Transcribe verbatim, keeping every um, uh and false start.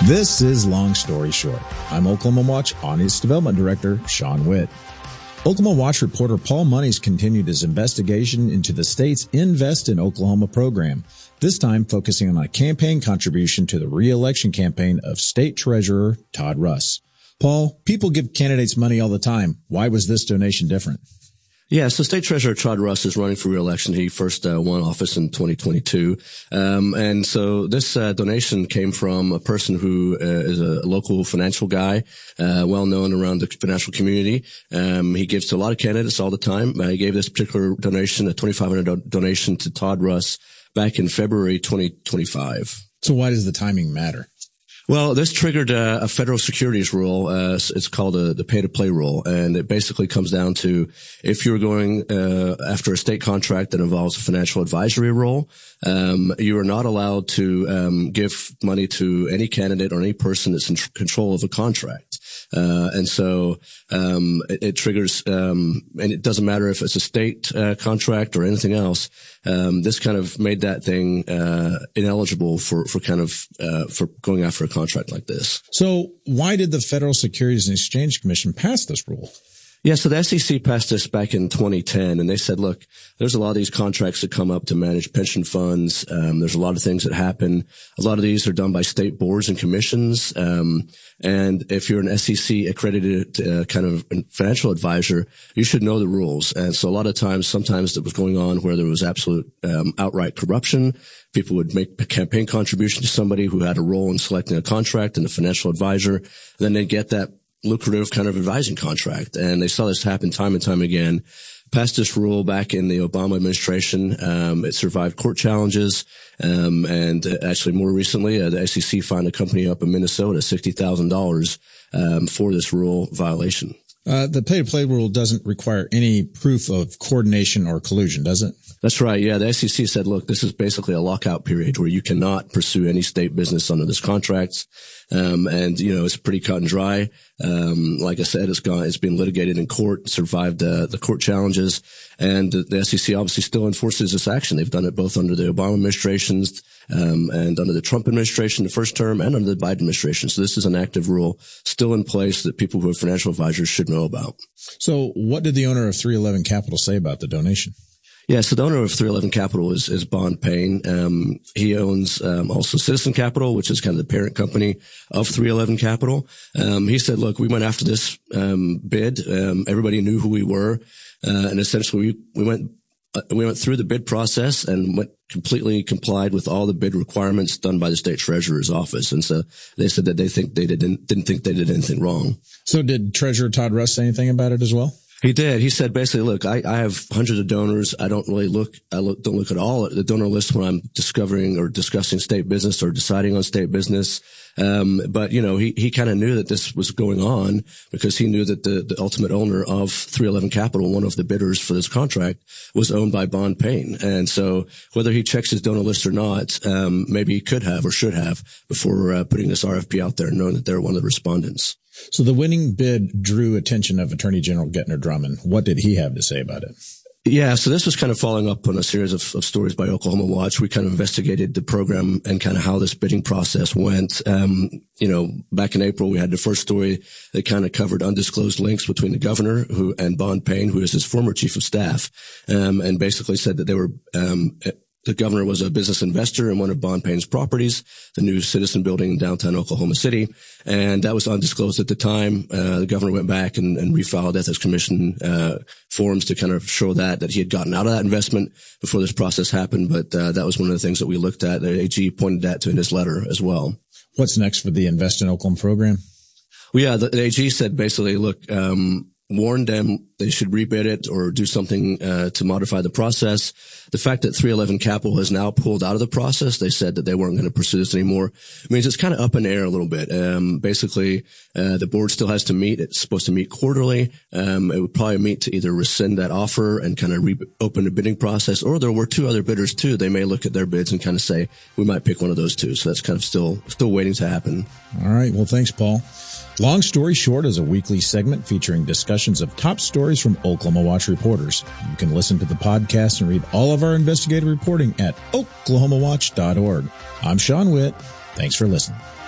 This is Long Story Short. I'm Oklahoma Watch Audience Development Director Sean Witt. Oklahoma Watch reporter Paul Monies continued his investigation into the state's Invest in Oklahoma program, this time focusing on a campaign contribution to the re-election campaign of State Treasurer Todd Russ. Paul, people give candidates money all the time. Why was this donation different? Yeah, so State Treasurer Todd Russ is running for re-election. He first uh, won office in twenty twenty-two. Um, and so this uh, donation came from a person who uh, is a local financial guy, uh, well known around the financial community. Um, he gives to a lot of candidates all the time. Uh, he gave this particular donation, a twenty-five hundred dollars donation to Todd Russ back in February twenty twenty-five. So why does the timing matter? Well, this triggered uh, a federal securities rule. Uh, it's called a, the pay-to-play rule, and it basically comes down to if you're going uh, after a state contract that involves a financial advisory role, um, you are not allowed to um, give money to any candidate or any person that's in tr- control of a contract. Uh, and so, um, it, it triggers, um, and it doesn't matter if it's a state, uh, contract or anything else. Um, this kind of made that thing, uh, ineligible for, for kind of, uh, for going after a contract like this. So why did the Federal Securities and Exchange Commission pass this rule? Yeah, so the S E C passed this back in twenty ten, and they said, look, there's a lot of these contracts that come up to manage pension funds. Um, there's a lot of things that happen. A lot of these are done by state boards and commissions. Um, and if you're an S E C accredited uh, kind of financial advisor, you should know the rules. And so a lot of times, sometimes that was going on where there was absolute um, outright corruption. People would make a campaign contribution to somebody who had a role in selecting a contract and a financial advisor. And then they'd get that lucrative kind of advising contract. And they saw this happen time and time again. Passed this rule back in the Obama administration. Um, it survived court challenges. Um, and actually more recently, uh, the S E C fined a company up in Minnesota sixty thousand dollars, um, for this rule violation. Uh, the pay-to-play rule doesn't require any proof of coordination or collusion, does it? That's right. Yeah. The S E C said, look, this is basically a lockout period where you cannot pursue any state business under this contract. Um, and, you know, it's pretty cut and dry. Um, like I said, it's gone, it's been litigated in court, survived, uh, the court challenges. And the, the S E C obviously still enforces this action. They've done it both under the Obama administrations, um, and under the Trump administration, the first term, and under the Biden administration. So this is an active rule still in place that people who are financial advisors should know about. So what did the owner of three eleven Capital say about the donation? Yeah, so the owner of three eleven Capital is, is Bond Payne. Um, he owns, um, also Citizen Capital, which is kind of the parent company of three eleven Capital. Um, he said, look, we went after this, um, bid. Um, everybody knew who we were. Uh, and essentially we, we went, uh, we went through the bid process and went completely complied with all the bid requirements done by the state treasurer's office. And so they said that they think they didn't, didn't think they did anything wrong. So did Treasurer Todd Russ say anything about it as well? He did. He said basically, look, I, I have hundreds of donors. I don't really look, I look, don't look at all at the donor list when I'm discovering or discussing state business or deciding on state business. Um, but you know, he, he kind of knew that this was going on because he knew that the, the ultimate owner of three eleven Capital, one of the bidders for this contract, was owned by Bond Payne. And so whether he checks his donor list or not, um, maybe he could have or should have before uh, putting this R F P out there, knowing that they're one of the respondents. So the winning bid drew attention of Attorney General Gettner Drummond. What did he have to say about it? Yeah, so this was kind of following up on a series of, of stories by Oklahoma Watch. We kind of investigated the program and kind of how this bidding process went. Um, you know, back in April, we had the first story that kind of covered undisclosed links between the governor who and Bond Payne, who is his former chief of staff, um, and basically said that they were um, the governor was a business investor in one of Bond Payne's properties, the new Citizen building in downtown Oklahoma City. And that was undisclosed at the time. Uh, the governor went back and, and refiled Ethics Commission, uh, forms to kind of show that, that he had gotten out of that investment before this process happened. But, uh, that was one of the things that we looked at. The A G pointed that to in his letter as well. What's next for the Invest in Oklahoma program? Well, yeah, the, the A G said basically, look, um, warned them they should rebid it or do something uh, to modify the process. The fact that three eleven Capital has now pulled out of the process, they said that they weren't going to pursue this anymore, means it's kind of up in the air a little bit. Um, basically, uh, the board still has to meet. It's supposed to meet quarterly. Um, it would probably meet to either rescind that offer and kind of reopen the bidding process, or there were two other bidders too. They may look at their bids and kind of say, we might pick one of those two. So that's kind of still, still waiting to happen. All right. Well, thanks, Paul. Long Story Short is a weekly segment featuring discussions of top stories from Oklahoma Watch reporters. You can listen to the podcast and read all of our investigative reporting at oklahoma watch dot org. I'm Sean Witt. Thanks for listening.